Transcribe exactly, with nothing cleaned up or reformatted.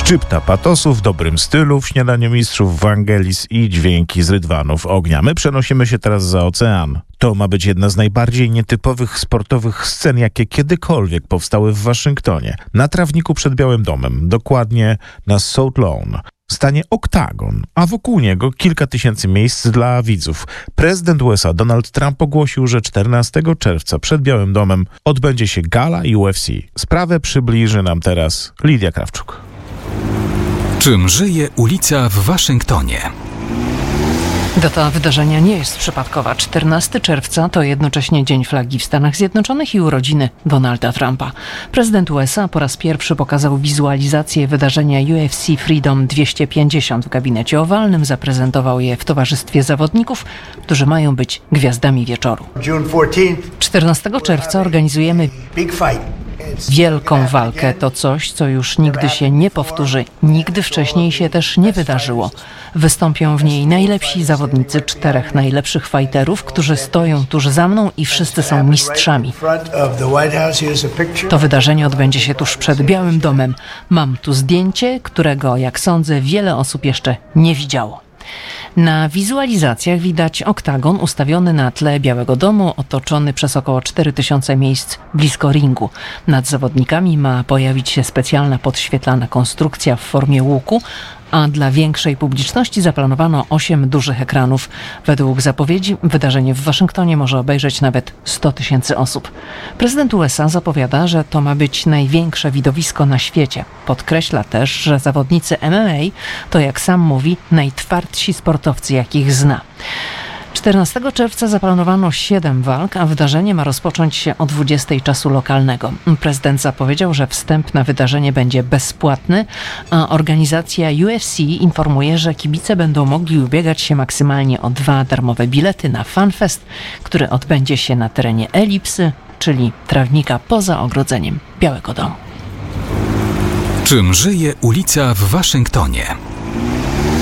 Szczypta patosu w dobrym stylu w Śniadaniu Mistrzów, Wangelis i dźwięki z rydwanów ognia. My przenosimy się teraz za ocean. To ma być jedna z najbardziej nietypowych sportowych scen, jakie kiedykolwiek powstały w Waszyngtonie. Na trawniku przed Białym Domem, dokładnie na South Lawn, stanie oktagon, a wokół niego kilka tysięcy miejsc dla widzów. Prezydent U S A Donald Trump ogłosił, że czternastego czerwca przed Białym Domem odbędzie się gala U F C. Sprawę przybliży nam teraz Lidia Krawczuk. Czym żyje ulica w Waszyngtonie? Data wydarzenia nie jest przypadkowa. czternastego czerwca to jednocześnie Dzień Flagi w Stanach Zjednoczonych i urodziny Donalda Trumpa. Prezydent U S A po raz pierwszy pokazał wizualizację wydarzenia U F C Freedom dwieście pięćdziesiąt w gabinecie owalnym. Zaprezentował je w towarzystwie zawodników, którzy mają być gwiazdami wieczoru. czternastego czerwca organizujemy wielką walkę. To coś, co już nigdy się nie powtórzy. Nigdy wcześniej się też nie wydarzyło. Wystąpią w niej najlepsi zawodnicy, czterech najlepszych fighterów, którzy stoją tuż za mną i wszyscy są mistrzami. To wydarzenie odbędzie się tuż przed Białym Domem. Mam tu zdjęcie, którego, jak sądzę, wiele osób jeszcze nie widziało. Na wizualizacjach widać oktagon ustawiony na tle Białego Domu, otoczony przez około cztery tysiące miejsc blisko ringu. Nad zawodnikami ma pojawić się specjalna podświetlana konstrukcja w formie łuku, a dla większej publiczności zaplanowano osiem dużych ekranów. Według zapowiedzi wydarzenie w Waszyngtonie może obejrzeć nawet sto tysięcy osób. Prezydent U S A zapowiada, że to ma być największe widowisko na świecie. Podkreśla też, że zawodnicy M M A to, jak sam mówi, najtwardsi sportowcy, jakich zna. czternastego czerwca zaplanowano siedem walk, a wydarzenie ma rozpocząć się o dwudziestej czasu lokalnego. Prezydent zapowiedział, że wstęp na wydarzenie będzie bezpłatny, a organizacja U F C informuje, że kibice będą mogli ubiegać się maksymalnie o dwa darmowe bilety na FanFest, który odbędzie się na terenie Elipsy, czyli trawnika poza ogrodzeniem Białego Domu. Czym żyje ulica w Waszyngtonie?